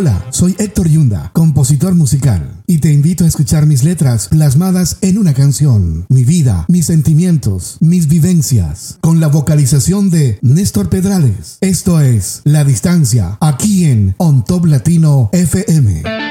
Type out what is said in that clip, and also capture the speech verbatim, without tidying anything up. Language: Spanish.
Hola, soy Héctor Yunda, compositor musical, y te invito a escuchar mis letras plasmadas en una canción, mi vida, mis sentimientos, mis vivencias, con la vocalización de Néstor Pedrales. Esto es La Distancia, aquí en On Top Latino F M.